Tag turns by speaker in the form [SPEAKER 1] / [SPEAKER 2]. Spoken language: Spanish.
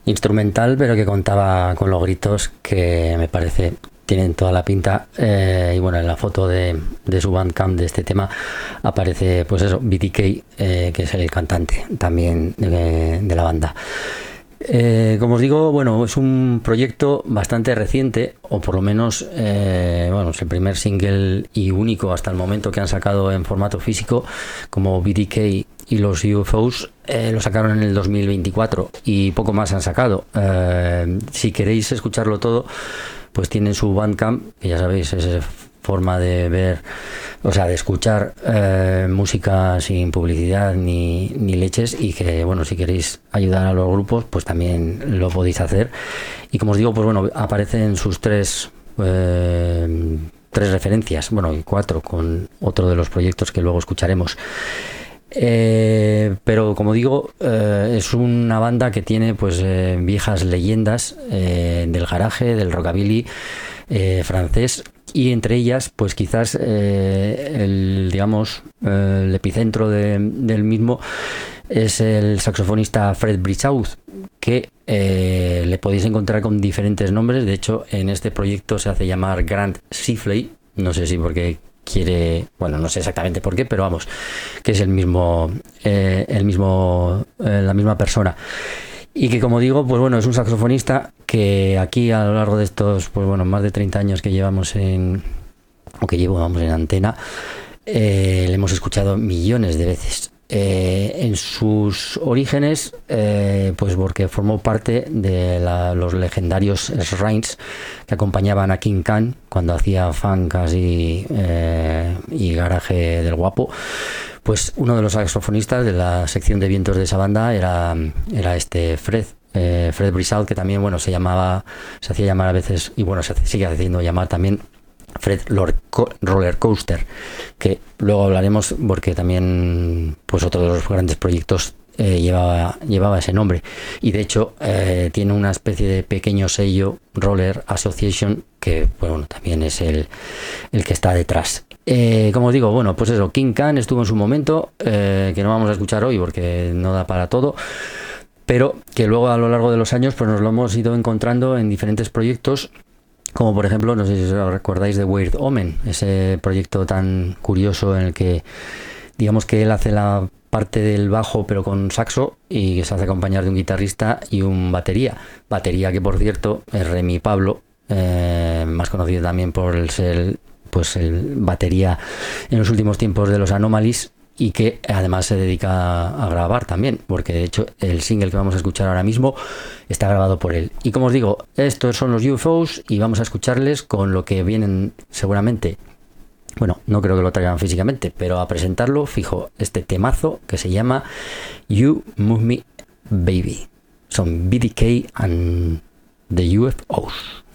[SPEAKER 1] instrumental, pero que contaba con los gritos que me parece tienen toda la pinta. Y bueno, en la foto de su Bandcamp de este tema aparece, pues eso, BTK, que es el cantante también de la banda. Como os digo, bueno, es un proyecto bastante reciente, o por lo menos, bueno, es el primer single y único hasta el momento que han sacado en formato físico, como BTK y los UFOs. Lo sacaron en el 2024 y poco más han sacado. Si queréis escucharlo todo, pues tienen su Bandcamp, que ya sabéis, es forma de ver, o sea, de escuchar música sin publicidad ni leches, y que, bueno, si queréis ayudar a los grupos, pues también lo podéis hacer. Y como os digo, pues bueno, aparecen sus tres referencias, bueno, y cuatro, con otro de los proyectos que luego escucharemos. Pero como digo, es una banda que tiene pues viejas leyendas del garaje, del rockabilly francés, y entre ellas pues quizás el epicentro del mismo es el saxofonista Fred Brissaud, que le podéis encontrar con diferentes nombres. De hecho, en este proyecto se hace llamar Grant Siffley, no sé si porque bueno, no sé exactamente por qué, pero vamos, que es la misma persona. Y que, como digo, pues bueno, es un saxofonista que aquí a lo largo de estos, pues bueno, más de 30 años que llevamos en antena, le hemos escuchado millones de veces. En sus orígenes, pues porque formó parte de los legendarios Shrines que acompañaban a King Khan cuando hacía funk así y garaje del guapo. Pues uno de los saxofonistas de la sección de vientos de esa banda era este Fred Brissaud, que también, bueno, se hacía llamar a veces, y bueno, se sigue haciendo llamar también Fred Roller Coaster, que luego hablaremos porque también pues otro de los grandes proyectos llevaba ese nombre, y de hecho tiene una especie de pequeño sello, Roller Association, que bueno, también es el que está detrás. Como digo, bueno, pues eso, King Khan estuvo en su momento, que no vamos a escuchar hoy porque no da para todo, pero que luego a lo largo de los años pues nos lo hemos ido encontrando en diferentes proyectos, como por ejemplo, no sé si os recordáis de Weird Omen, ese proyecto tan curioso en el que digamos que él hace la parte del bajo pero con saxo, y que se hace acompañar de un guitarrista y un batería que, por cierto, es Remy Pablo, más conocido también por ser pues el batería en los últimos tiempos de los Anomalies, y que además se dedica a grabar también, porque de hecho el single que vamos a escuchar ahora mismo está grabado por él. Y como os digo, estos son los UFOs, y vamos a escucharles con lo que vienen seguramente, bueno, no creo que lo traigan físicamente, pero a presentarlo fijo, este temazo que se llama You Move Me Baby. Son BTK and the UFOs.